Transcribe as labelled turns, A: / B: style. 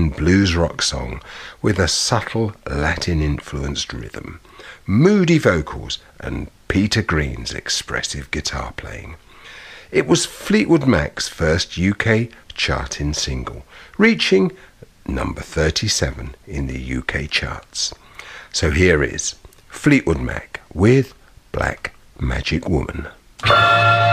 A: blues rock song with a subtle Latin-influenced rhythm, moody vocals and Peter Green's expressive guitar playing. It was Fleetwood Mac's first UK charting single, reaching number 37 in the UK charts. So here is Fleetwood Mac with Black Magic Woman.